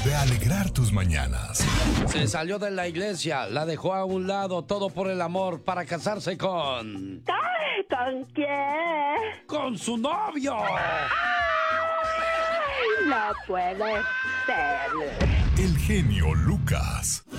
de alegrar tus mañanas. Se salió de la iglesia, la dejó a un lado, todo por el amor, para casarse con... Ay, ¿con quién? ¡Con su novio! Ay, no puede ser. El genio Lucas.